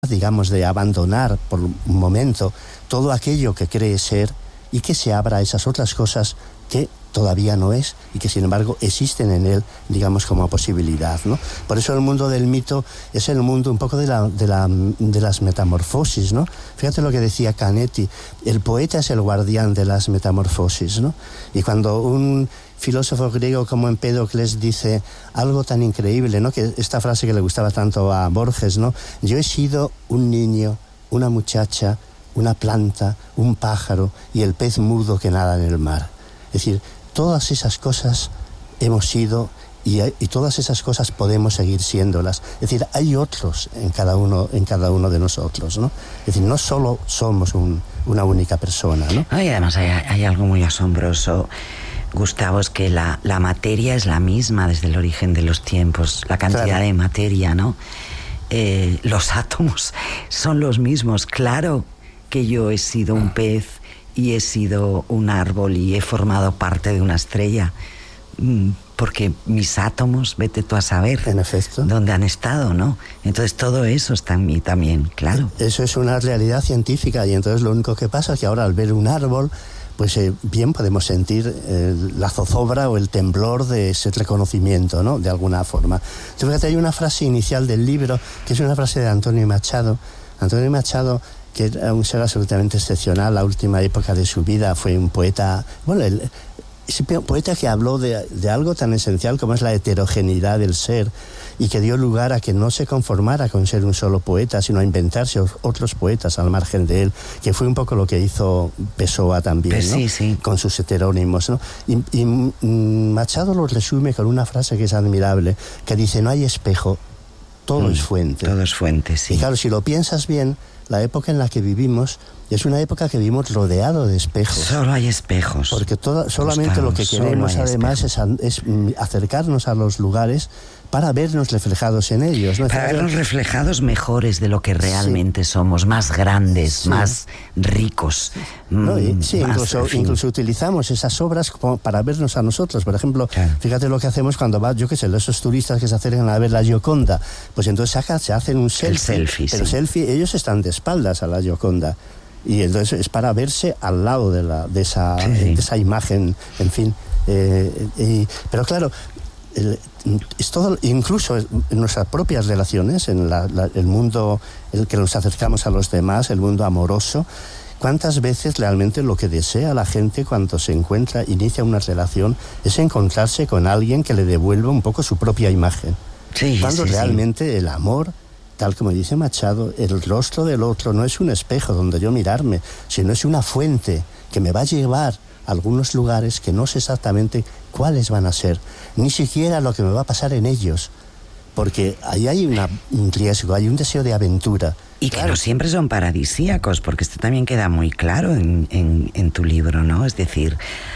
digamos, de abandonar por un momento todo aquello que cree ser y que se abra a esas otras cosas que todavía no es y que sin embargo existen en él, digamos, como posibilidad, ¿no? Por eso el mundo del mito es el mundo un poco de las metamorfosis, ¿no? Fíjate lo que decía Canetti, el poeta es el guardián de las metamorfosis, ¿no? Y cuando un filósofo griego como Empédocles dice algo tan increíble, ¿no? Que esta frase que le gustaba tanto a Borges, ¿no? Yo he sido un niño, una muchacha, una planta, un pájaro y el pez mudo que nada en el mar. Es decir, todas esas cosas hemos sido y todas esas cosas podemos seguir siéndolas. Es decir, hay otros en cada uno de nosotros, ¿no? Es decir, no solo somos una única persona, ¿no? Y además hay algo muy asombroso, Gustavo, es que la materia es la misma desde el origen de los tiempos, la cantidad Claro. de materia, ¿no? Los átomos son los mismos. Claro que yo he sido un pez y he sido un árbol y he formado parte de una estrella, porque mis átomos, vete tú a saber En efecto. dónde han estado, ¿no? Entonces todo eso está en mí también, claro. Eso es una realidad científica y entonces lo único que pasa es que ahora al ver un árbol, pues bien podemos sentir la zozobra o el temblor de ese reconocimiento, ¿no? De alguna forma. Entonces, fíjate, hay una frase inicial del libro que es una frase de Antonio Machado. Antonio Machado, que era un ser absolutamente excepcional, la última época de su vida, fue un poeta, bueno, ese poeta que habló de algo tan esencial como es la heterogeneidad del ser y que dio lugar a que no se conformara con ser un solo poeta, sino a inventarse otros poetas al margen de él, que fue un poco lo que hizo Pessoa también, Pues ¿no? sí, sí. Con sus heterónimos, ¿no? Y Machado lo resume con una frase que es admirable, que dice, no hay espejo, todo es fuente. Todo es fuente, sí. Y claro, si lo piensas bien, la época en la que vivimos es una época que vivimos rodeado de espejos. Solo hay espejos. Porque solamente lo que queremos además es acercarnos a los lugares para vernos reflejados en ellos, ¿no? Para vernos reflejados mejores de lo que realmente somos, más grandes, más ricos. ¿No? Sí, más, incluso utilizamos esas obras como para vernos a nosotros. Por ejemplo, fíjate lo que hacemos cuando va, yo qué sé, esos turistas que se acercan a ver la Gioconda, pues entonces se hacen un selfie. El selfie, pero sí. selfie, ellos están de espaldas a la Gioconda. Y entonces es para verse al lado de esa imagen, en fin. Pero claro, es todo, incluso en nuestras propias relaciones, en el mundo en el que nos acercamos a los demás, el mundo amoroso. ¿Cuántas veces realmente lo que desea la gente cuando se inicia una relación, es encontrarse con alguien que le devuelva un poco su propia imagen? Sí, cuando realmente el amor, tal como dice Machado, el rostro del otro no es un espejo donde yo mirarme, sino es una fuente que me va a llevar a algunos lugares que no sé exactamente cuáles van a ser, ni siquiera lo que me va a pasar en ellos, porque ahí hay un riesgo, hay un deseo de aventura. Y que no siempre son paradisíacos, porque esto también queda muy claro en tu libro, ¿no? Es decir,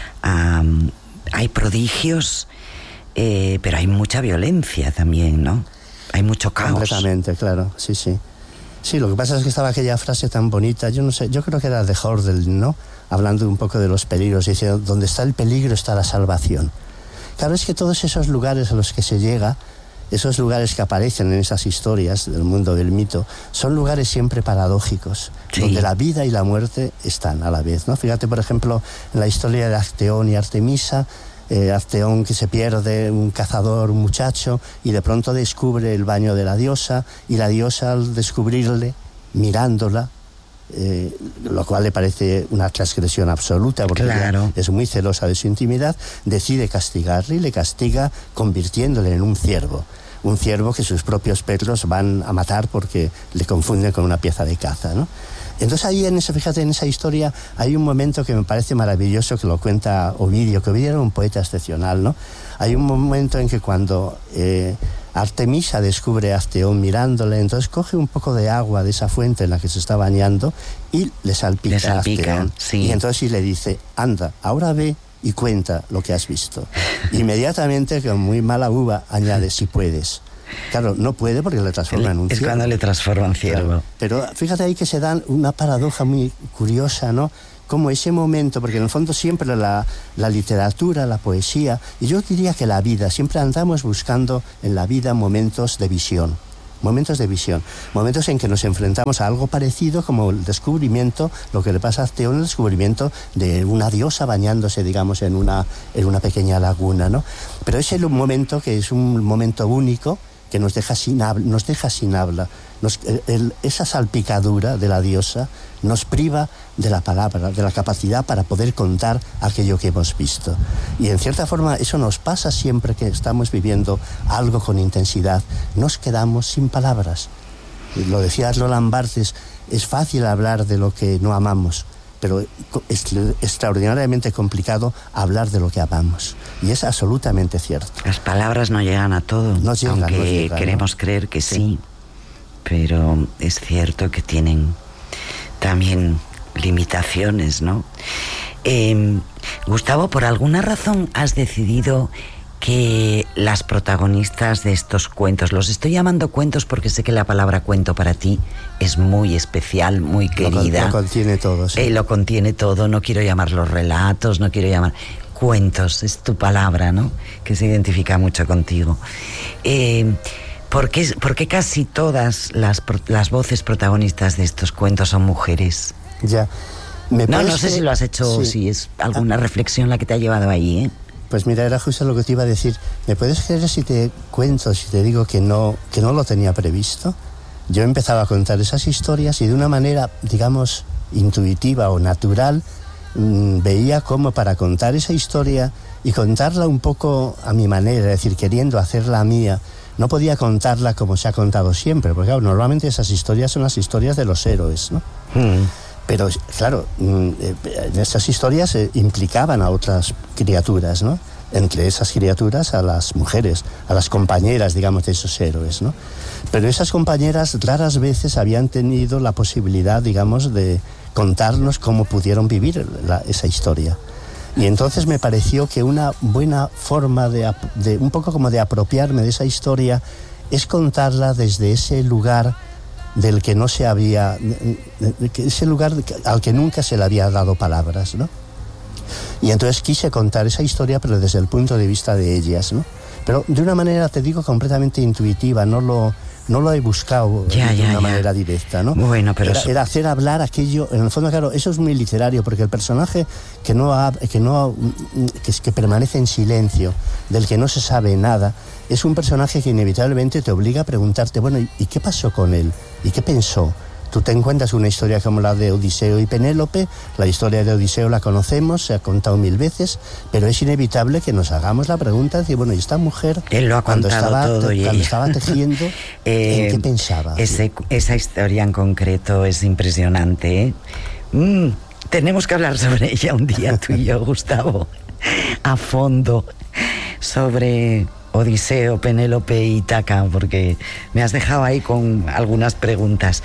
hay prodigios, pero hay mucha violencia también, ¿no? Hay mucho caos. Completamente, claro, sí. Sí, lo que pasa es que estaba aquella frase tan bonita, yo no sé, yo creo que era de Hordel, ¿no? Hablando un poco de los peligros, diciendo, donde está el peligro está la salvación. Claro, es que todos esos lugares a los que se llega, esos lugares que aparecen en esas historias del mundo del mito, son lugares siempre paradójicos, donde la vida y la muerte están a la vez, ¿no? Fíjate, por ejemplo, en la historia de Acteón y Artemisa, Acteón que se pierde, un cazador, un muchacho, y de pronto descubre el baño de la diosa, y la diosa al descubrirle, mirándola, lo cual le parece una transgresión absoluta, porque ella es muy celosa de su intimidad, decide castigarle y le castiga convirtiéndole en un ciervo que sus propios perros van a matar porque le confunden con una pieza de caza, ¿no? Entonces ahí, fíjate, en esa historia hay un momento que me parece maravilloso, que lo cuenta Ovidio, que Ovidio era un poeta excepcional, ¿no? Hay un momento en que cuando Artemisa descubre a Acteón mirándole, entonces coge un poco de agua de esa fuente en la que se está bañando y le salpica a Acteón. Sí. Y entonces sí le dice, anda, ahora ve y cuenta lo que has visto. Inmediatamente, con muy mala uva, añade, si puedes. Claro, no puede porque le transforma en un ciervo. Es cuando le transforma en ciervo. Claro. Pero fíjate ahí que se dan una paradoja muy curiosa, ¿no? Como ese momento, porque en el fondo siempre la literatura, la poesía, y yo diría que la vida, siempre andamos buscando en la vida momentos de visión. momentos de visión, momentos en que nos enfrentamos a algo parecido como el descubrimiento, lo que le pasa a Theon, el descubrimiento de una diosa bañándose, digamos, en una pequeña laguna, ¿no? Pero es un momento que es un momento único, que nos deja sin habla. Esa salpicadura de la diosa nos priva de la palabra, de la capacidad para poder contar aquello que hemos visto. Y en cierta forma eso nos pasa siempre que estamos viviendo algo con intensidad. Nos quedamos sin palabras. Lo decía Roland Barthes, es fácil hablar de lo que no amamos, pero es extraordinariamente complicado hablar de lo que amamos. Y es absolutamente cierto. Las palabras no llegan a todo, no llegan, aunque no llegan, queremos ¿no? creer que sí, pero es cierto que tienen también limitaciones, ¿no? Gustavo, ¿por alguna razón has decidido que las protagonistas de estos cuentos, los estoy llamando cuentos porque sé que la palabra cuento para ti es muy especial, muy querida? Lo contiene todo, sí. Lo contiene todo, no quiero llamarlos relatos, no quiero llamar... Cuentos, es tu palabra, ¿no? Que se identifica mucho contigo. ¿Por qué casi todas las voces protagonistas de estos cuentos son mujeres? Ya. No sé si lo has hecho, sí. Si es alguna reflexión la que te ha llevado ahí, ¿eh? Pues mira, era justo lo que te iba a decir. ¿Me puedes creer si te cuento, si te digo que no lo tenía previsto? Yo empezaba a contar esas historias y de una manera, digamos, intuitiva o natural, veía cómo para contar esa historia y contarla un poco a mi manera, es decir, queriendo hacerla mía, no podía contarla como se ha contado siempre, porque claro, normalmente esas historias son las historias de los héroes, ¿no? Pero claro, esas historias implicaban a otras criaturas, ¿no? Entre esas criaturas a las mujeres, a las compañeras, digamos, de esos héroes, ¿no? Pero esas compañeras raras veces habían tenido la posibilidad, digamos, de contarnos cómo pudieron vivir esa historia. Y entonces me pareció que una buena forma de un poco como de apropiarme de esa historia es contarla desde ese lugar del que no se había, ese lugar al que nunca se le había dado palabras, ¿no? Y entonces quise contar esa historia, pero desde el punto de vista de ellas, ¿no? Pero de una manera, te digo, completamente intuitiva, no lo he buscado de una manera directa, ¿no? Bueno, pero era hacer hablar aquello, en el fondo, claro, eso es muy literario, porque el personaje que permanece en silencio, del que no se sabe nada, es un personaje que inevitablemente te obliga a preguntarte, bueno, ¿y qué pasó con él? ¿Y qué pensó? Tú te encuentras una historia como la de Odiseo y Penélope. La historia de Odiseo la conocemos, se ha contado 1000 veces, pero es inevitable que nos hagamos la pregunta de decir, bueno, ¿y esta mujer él lo ha cuando estaba tejiendo, en qué pensaba? Esa historia en concreto es impresionante, ¿eh? Tenemos que hablar sobre ella un día, tú y yo, Gustavo, a fondo, sobre Odiseo, Penélope y Ítaca, porque me has dejado ahí con algunas preguntas.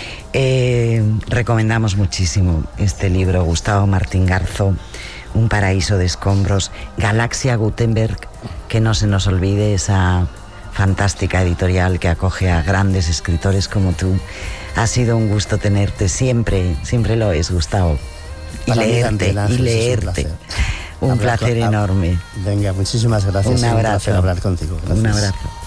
Recomendamos muchísimo este libro, Gustavo Martín Garzo, Un paraíso de escombros, Galaxia Gutenberg, que no se nos olvide esa fantástica editorial que acoge a grandes escritores como tú. Ha sido un gusto tenerte, siempre lo es, Gustavo. Y leerte. Un placer enorme. Venga, muchísimas gracias. Un abrazo. Un placer hablar contigo. Gracias. Un abrazo.